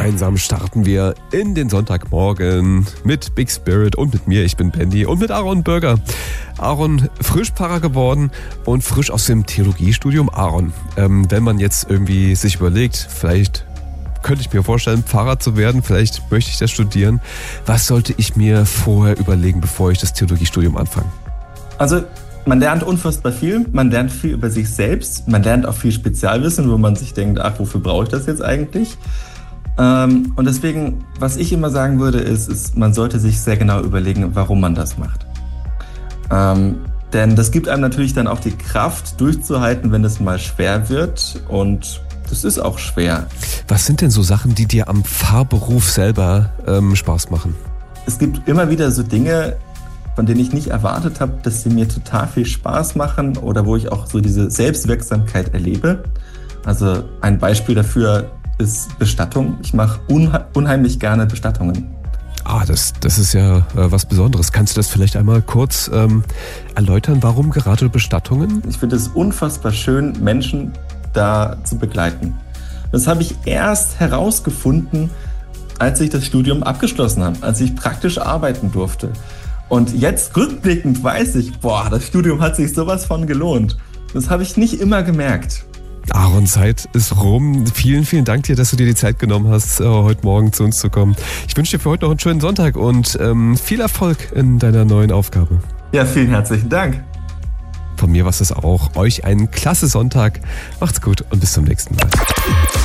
gemeinsam starten wir in den Sonntagmorgen mit Big Spirit und mit mir, ich bin Benny, und mit Aaron Bürger. Aaron, frisch Pfarrer geworden und frisch aus dem Theologiestudium. Aaron, wenn man jetzt irgendwie sich überlegt, vielleicht könnte ich mir vorstellen, Pfarrer zu werden, vielleicht möchte ich das studieren. Was sollte ich mir vorher überlegen, bevor ich das Theologiestudium anfange? Also man lernt unfassbar viel, man lernt viel über sich selbst, man lernt auch viel Spezialwissen, wo man sich denkt, ach, wofür brauche ich das jetzt eigentlich? Und deswegen, was ich immer sagen würde, ist, man sollte sich sehr genau überlegen, warum man das macht. Denn das gibt einem natürlich dann auch die Kraft, durchzuhalten, wenn es mal schwer wird, und das ist auch schwer. Was sind denn so Sachen, die dir am Pfarrberuf selber Spaß machen? Es gibt immer wieder so Dinge, von denen ich nicht erwartet habe, dass sie mir total viel Spaß machen oder wo ich auch so diese Selbstwirksamkeit erlebe. Also ein Beispiel dafür ist Bestattung. Ich mache unheimlich gerne Bestattungen. Ah, das ist ja was Besonderes. Kannst du das vielleicht einmal kurz erläutern, warum gerade Bestattungen? Ich finde es unfassbar schön, Menschen da zu begleiten. Das habe ich erst herausgefunden, als ich das Studium abgeschlossen habe, als ich praktisch arbeiten durfte. Und jetzt rückblickend weiß ich, das Studium hat sich sowas von gelohnt. Das habe ich nicht immer gemerkt. Aaron, Zeit ist rum. Vielen, vielen Dank dir, dass du dir die Zeit genommen hast, heute Morgen zu uns zu kommen. Ich wünsche dir für heute noch einen schönen Sonntag und viel Erfolg in deiner neuen Aufgabe. Ja, vielen herzlichen Dank. Von mir war es das auch. Euch einen klasse Sonntag. Macht's gut und bis zum nächsten Mal.